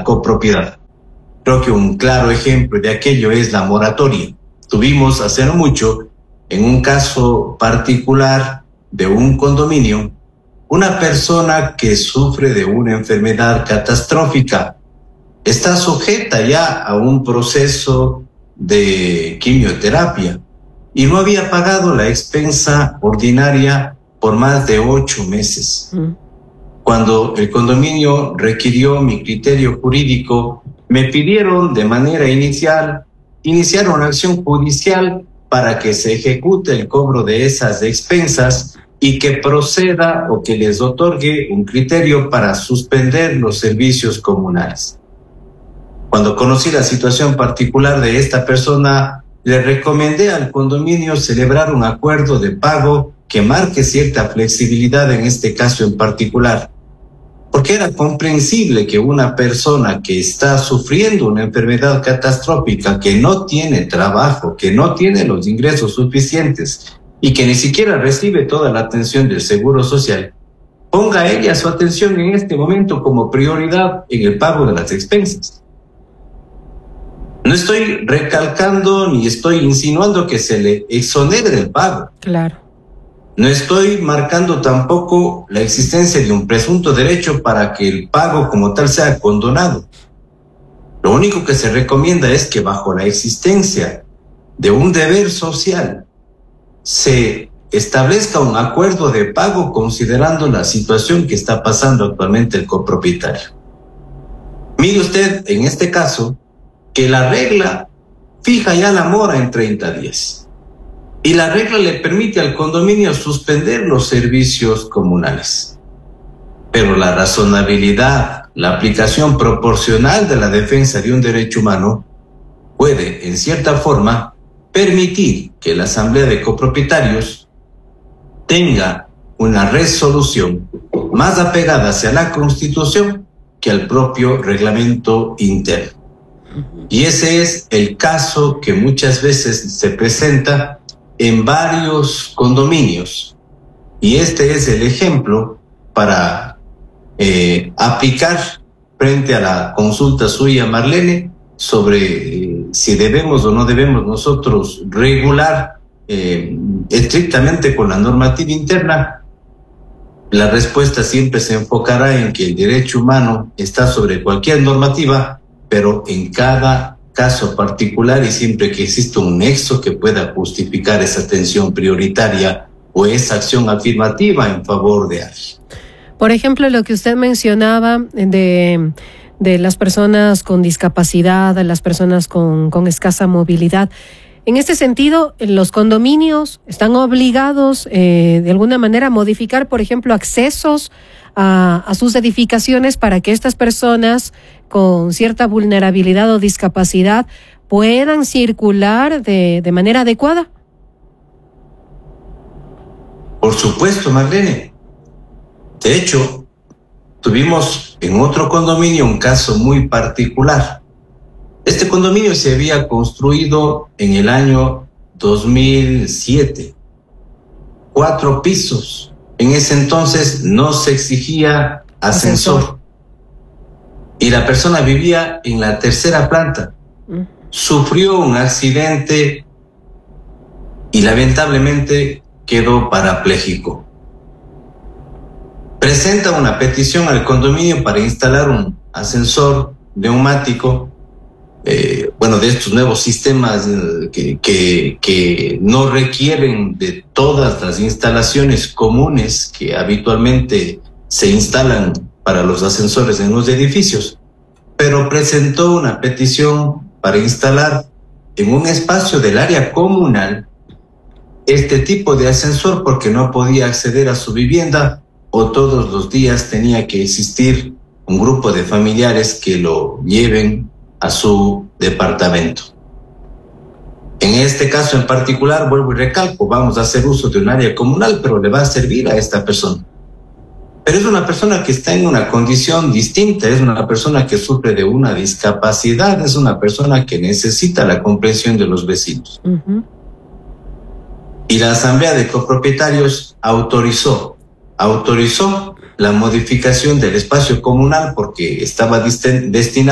copropiedad. Creo que un claro ejemplo de aquello es la moratoria. Tuvimos hace no mucho, en un caso particular de un condominio, una persona que sufre de una enfermedad catastrófica, está sujeta ya a un proceso de quimioterapia y no había pagado la expensa ordinaria por más de 8 meses. Cuando el condominio requirió mi criterio jurídico, me pidieron de manera iniciar una acción judicial para que se ejecute el cobro de esas expensas y que proceda o que les otorgue un criterio para suspender los servicios comunales. Cuando conocí la situación particular de esta persona, le recomendé al condominio celebrar un acuerdo de pago que marque cierta flexibilidad en este caso en particular, porque era comprensible que una persona que está sufriendo una enfermedad catastrófica, que no tiene trabajo, que no tiene los ingresos suficientes y que ni siquiera recibe toda la atención del Seguro Social, ponga ella su atención en este momento como prioridad en el pago de las expensas. No estoy recalcando ni estoy insinuando que se le exonere del pago. Claro. No estoy marcando tampoco la existencia de un presunto derecho para que el pago como tal sea condonado. Lo único que se recomienda es que bajo la existencia de un deber social se establezca un acuerdo de pago considerando la situación que está pasando actualmente el copropietario. Mire usted, en este caso, que la regla fija ya la mora en 30 días. Y la regla le permite al condominio suspender los servicios comunales. Pero la razonabilidad, la aplicación proporcional de la defensa de un derecho humano puede, en cierta forma, permitir que la Asamblea de Copropietarios tenga una resolución más apegada hacia la Constitución que al propio reglamento interno. Y ese es el caso que muchas veces se presenta en varios condominios. Y este es el ejemplo para aplicar frente a la consulta suya, Marlene, sobre si debemos o no debemos nosotros regular estrictamente con la normativa interna. La respuesta siempre se enfocará en que el derecho humano está sobre cualquier normativa, pero en cada caso particular y siempre que exista un nexo que pueda justificar esa atención prioritaria o esa acción afirmativa en favor de alguien. Por ejemplo, lo que usted mencionaba de las personas con discapacidad, de las personas con escasa movilidad. En este sentido, los condominios están obligados de alguna manera a modificar, por ejemplo, accesos a sus edificaciones para que estas personas con cierta vulnerabilidad o discapacidad puedan circular de manera adecuada. Por supuesto, Marlene. De hecho, tuvimos en otro condominio un caso muy particular. Este condominio se había construido en el año 2007. 4 pisos. En ese entonces no se exigía ascensor. Y la persona vivía en la 3ª planta. Sufrió un accidente y lamentablemente quedó parapléjico. Presenta una petición al condominio para instalar un ascensor neumático, de estos nuevos sistemas que no requieren de todas las instalaciones comunes que habitualmente se instalan para los ascensores en los edificios, pero presentó una petición para instalar en un espacio del área comunal este tipo de ascensor porque no podía acceder a su vivienda o todos los días tenía que existir un grupo de familiares que lo lleven a su departamento. En este caso en particular, vuelvo y recalco, vamos a hacer uso de un área comunal, pero le va a servir a esta persona. Pero es una persona que está en una condición distinta, es una persona que sufre de una discapacidad, es una persona que necesita la comprensión de los vecinos. Y la Asamblea de Copropietarios autorizó la modificación del espacio comunal porque estaba destinado